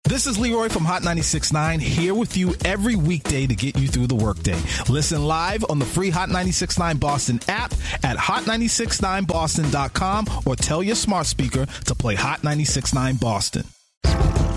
This is Leroy from Hot 96.9, here with you every weekday to get you through the workday. Listen live on the free Hot 96.9 Boston app at hot969boston.com or tell your smart speaker to play Hot 96.9 Boston.